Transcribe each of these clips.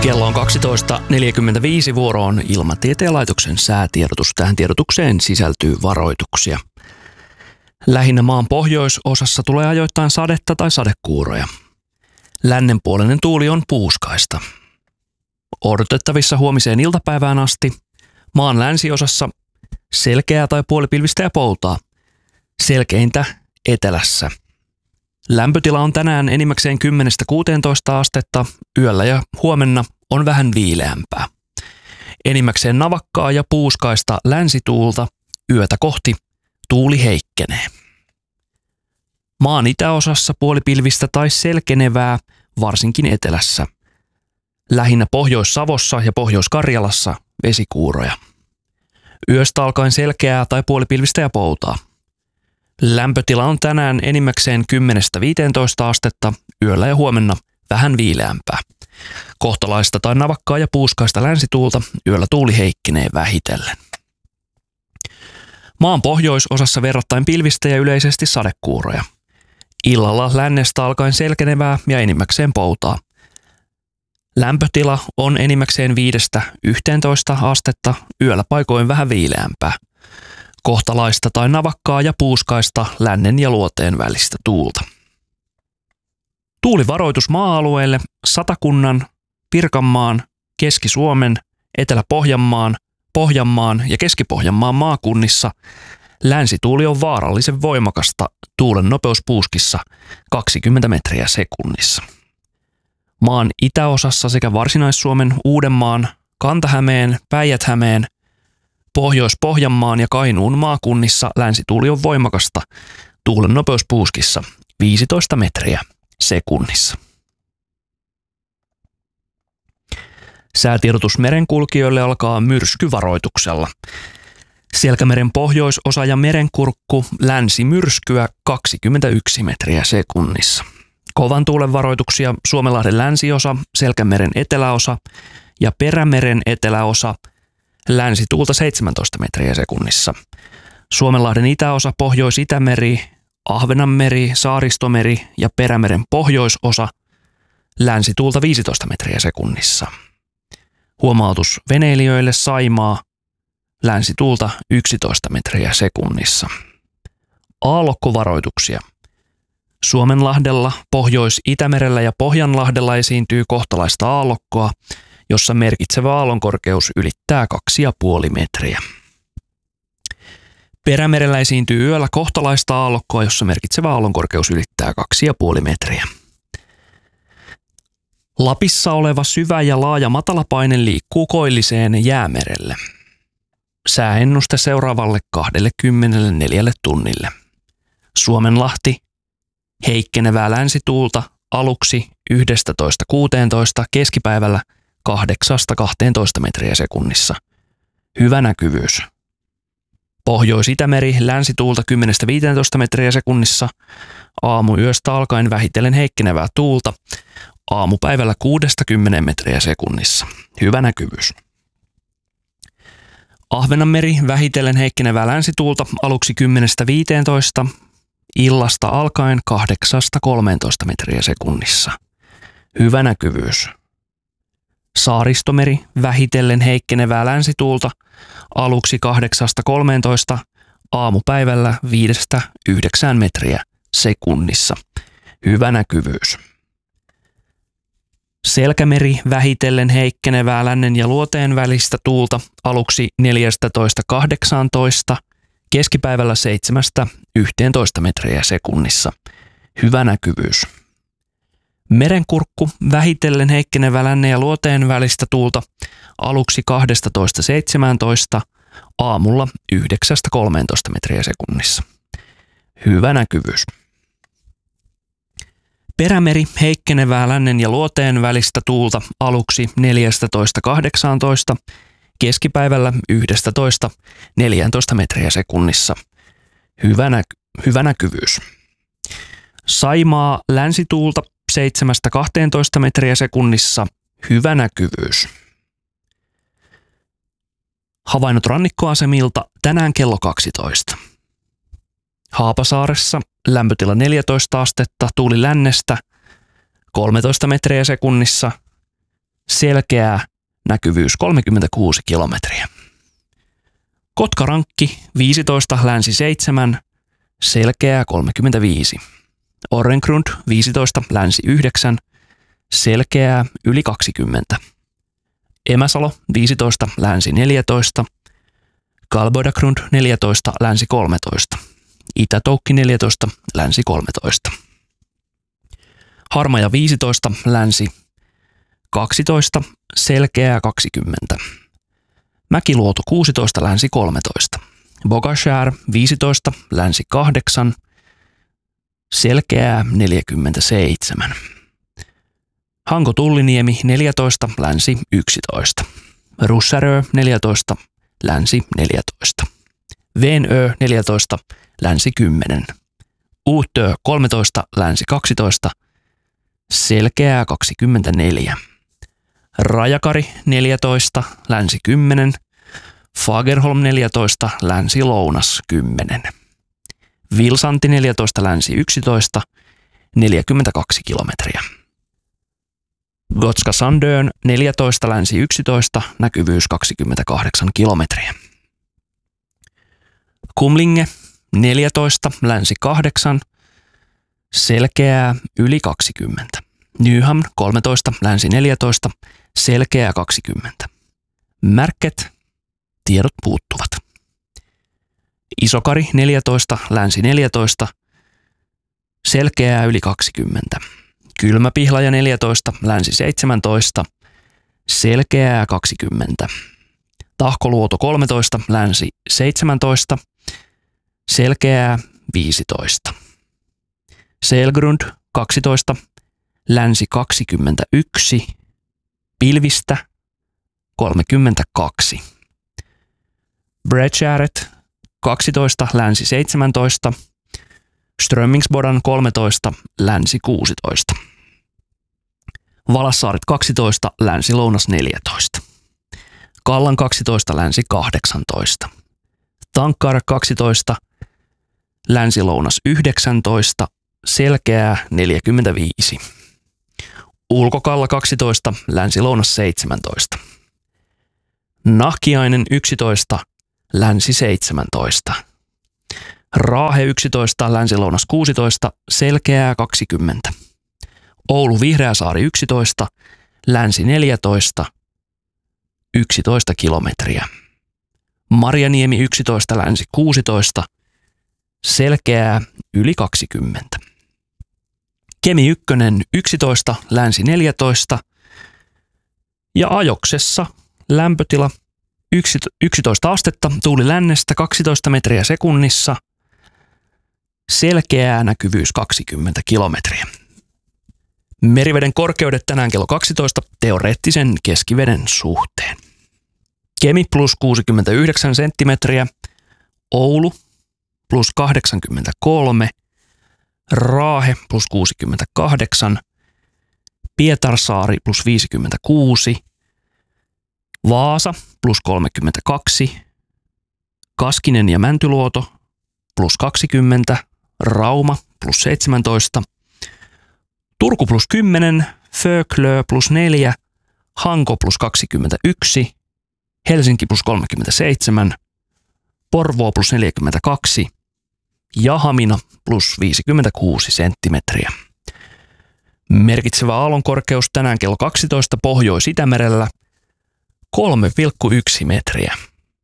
Kello on 12.45, vuoro on Ilmatieteen laitoksen säätiedotus. Tähän tiedotukseen sisältyy varoituksia. Lähinnä maan pohjoisosassa tulee ajoittain sadetta tai sadekuuroja. Lännenpuolinen tuuli on puuskaista. Odotettavissa huomiseen iltapäivään asti maan länsiosassa selkeää tai puolipilvistä ja poutaa. Selkeintä etelässä. Lämpötila on tänään enimmäkseen 10–16 astetta, yöllä ja huomenna on vähän viileämpää. Enimmäkseen navakkaa ja puuskaista länsituulta, yötä kohti tuuli heikkenee. Maan itäosassa puolipilvistä tai selkenevää, varsinkin etelässä. Lähinnä Pohjois-Savossa ja Pohjois-Karjalassa vesikuuroja. Yöstä alkaen selkeää tai puolipilvistä ja poutaa. Lämpötila on tänään enimmäkseen 10–15 astetta, yöllä ja huomenna vähän viileämpää. Kohtalaista tai navakkaa ja puuskaista länsituulta, yöllä tuuli heikkenee vähitellen. Maan pohjoisosassa verrattain pilvistä ja yleisesti sadekuuroja. Illalla lännestä alkaen selkenevää ja enimmäkseen poutaa. Lämpötila on enimmäkseen 5–11 astetta, yöllä paikoin vähän viileämpää. Kohtalaista tai navakkaa ja puuskaista lännen ja luoteen välistä tuulta. Tuulivaroitus maa-alueille Satakunnan, Pirkanmaan, Keski-Suomen, Etelä-Pohjanmaan, Pohjanmaan ja Keski-Pohjanmaan maakunnissa. Länsituuli on vaarallisen voimakasta, tuulen nopeus puuskissa 20 metriä sekunnissa. Maan itäosassa sekä Varsinais-Suomen, Uudenmaan, Kanta-Hämeen, Päijät-Hämeen, Pohjois-Pohjanmaan ja Kainuun maakunnissa länsituuli on voimakasta, tuulen nopeus puuskissa 15 metriä sekunnissa. Säätiedotus merenkulkijoille alkaa myrskyvaroituksella. Selkämeren pohjoisosa ja merenkurkku länsimyrskyä 21 metriä sekunnissa. Kovan tuulen varoituksia Suomenlahden länsiosa, Selkämeren eteläosa ja Perämeren eteläosa länsituulta 17 metriä sekunnissa. Suomenlahden itäosa, Pohjois-Itämeri, Ahvenanmeri, Saaristomeri ja Perämeren pohjoisosa länsituulta 15 metriä sekunnissa. Huomautus veneilijöille Saimaa, länsituulta 11 metriä sekunnissa. Aallokkovaroituksia. Suomenlahdella, Pohjois-Itämerellä ja Pohjanlahdella esiintyy kohtalaista aallokkoa, jossa merkitsevä aallonkorkeus ylittää 2,5 metriä. Perämerellä esiintyy yöllä kohtalaista aallokkoa, jossa merkitsevä aallonkorkeus ylittää 2,5 metriä. Lapissa oleva syvä ja laaja matalapaine liikkuu koilliseen Jäämerelle. Sääennuste seuraavalle 24 tunnille. Suomenlahti, heikkenevää länsituulta aluksi 11–16, keskipäivällä 8–12 metriä sekunnissa. Hyvä näkyvyys. Pohjois-Itämeri länsituulta 10–15 metriä sekunnissa. Aamuyöstä alkaen vähitellen heikkenevää tuulta. Aamupäivällä 6–10 metriä sekunnissa. Hyvä näkyvyys. Ahvenanmeri vähitellen heikkenevää länsituulta aluksi 10–15, illasta alkaen 8–13 metriä sekunnissa. Hyvä näkyvyys. Saaristomeri vähitellen heikkenevää länsituulta aluksi 8–13, aamupäivällä 5–9 metriä sekunnissa. Hyvä näkyvyys. Selkämeri vähitellen heikkenevää lännen ja luoteen välistä tuulta aluksi 14–18, keskipäivällä 7–11 metriä sekunnissa. Hyvä näkyvyys. Merenkurkku vähitellen heikkenevää lännen ja luoteen välistä tuulta aluksi 12–17, aamulla 9–13 metriä sekunnissa. Hyvä näkyvyys. Perämeri heikkenevää lännen ja luoteen välistä tuulta aluksi 14–18, keskipäivällä 11–14 metriä sekunnissa. Hyvä näkyvyys. Saimaa länsituulta 7–12 metriä sekunnissa. Hyvä näkyvyys. Havainnot rannikkoasemilta tänään kello 12. Haapasaaressa lämpötila 14 astetta, tuuli lännestä 13 metriä sekunnissa. selkeää, näkyvyys 36 kilometriä. Kotkarankki 15, länsi 7, selkeää 35. Orrengrund 15, länsi 9, selkeää yli 20. Emäsalo 15, länsi 14, Kalbodagrund 14, länsi 13, Itä-Toukki 14, länsi 13. Harmaja 15, länsi 12, selkeää 20. Mäkiluoto 16, länsi 13. Bogashär 15, länsi 8, selkeää 47. Hanko-Tulliniemi 14, länsi 11. Russärö 14, länsi 14. Venö 14, länsi 10. Uutö 13, länsi 12, selkeää 24. Rajakari 14, länsi 10. Fagerholm 14, länsi lounas 10. Vilsanti 14, länsi 11, 42 kilometriä. Gotska Sandön 14, länsi 11, näkyvyys 28 kilometriä. Kumlinge 14, länsi 8, selkeää yli 20. Nyhamn 13, länsi 14, selkeää 20. Märket, tiedot puuttuvat. Isokari 14, länsi 14, selkeää yli 20. Kylmäpihlaja 14, länsi 17, selkeää 20. Tahkoluoto 13, länsi 17, selkeää 15. Selgrund 12, länsi 21, pilvistä 32. Bredgäret 12, länsi 17, Strömmingsbodan 13, länsi 16. Valassaaret 12, länsi lounas 14. Kallan 12, länsi 18. Tankkaara 12, länsi lounas 19, selkeää 45. Ulkokalla 12, länsi lounas 17. Nahkiainen 11, länsi 17. Raahe 11, länsi-lounas 16, selkeää 20. Oulu Vihreäsaari 11, länsi 14, 11 kilometriä. Marjaniemi 11, länsi 16, selkeää yli 20. Kemi 1, 11, länsi 14 ja Ajoksessa lämpötila 11 astetta, tuuli lännestä 12 metriä sekunnissa, selkeää näkyvyys 20 kilometriä. Meriveden korkeudet tänään kello 12 teoreettisen keskiveden suhteen. Kemi plus 69 senttimetriä, Oulu plus 83, Raahe plus 68, Pietarsaari plus 56, Vaasa plus 32, Kaskinen ja Mäntyluoto plus 20, Rauma plus 17, Turku plus 10, Föklö plus 4, Hanko plus 21, Helsinki plus 37, Porvoo plus 42 ja Hamina plus 56 senttimetriä. Merkitsevä aallonkorkeus tänään kello 12 Pohjois-Itämerellä 3,1 metriä.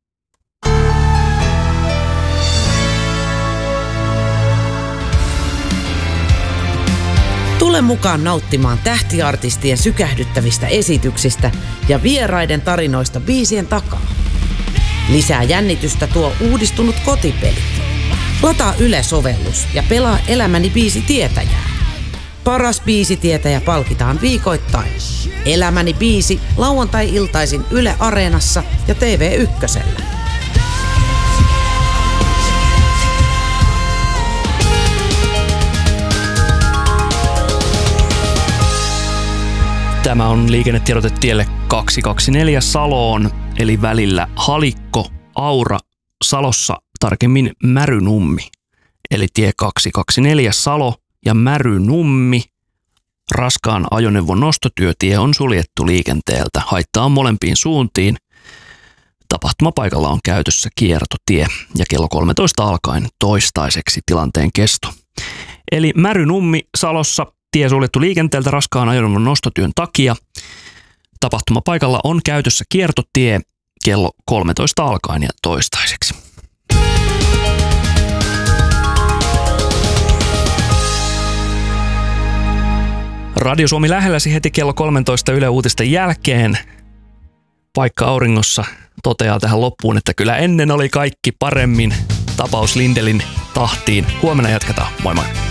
Tule mukaan nauttimaan tähtiartistien sykähdyttävistä esityksistä ja vieraiden tarinoista biisien takaa. Lisää jännitystä tuo uudistunut kotipeli. Lataa Yle-sovellus ja pelaa Elämäni biisitietäjää. Paras biisitietäjä palkitaan viikoittain. Elämäni biisi lauantai-iltaisin Yle Areenassa ja TV1:llä. Tämä on liikennetiedote tielle 224 Saloon, eli välillä Halikko, Aura, Salossa tarkemmin Märynummi. Eli tie 224 Salo ja Märynummi, Raskaan ajoneuvon nostotyötie on suljettu liikenteeltä. Haittaa on molempiin suuntiin. Tapahtumapaikalla on käytössä kiertotie ja kello 13 alkaen toistaiseksi tilanteen kesto. Eli Märynummi Salossa tie suljettu liikenteeltä raskaan ajoneuvon nostotyön takia. Tapahtumapaikalla on käytössä kiertotie kello 13 alkaen ja toistaiseksi. Radio Suomi lähelläsi heti kello 13 Yle Uutisten jälkeen. Paikka auringossa toteaa tähän loppuun, että kyllä ennen oli kaikki paremmin. Tapaus Lindelin tahtiin. Huomenna jatketaan. Moi moi.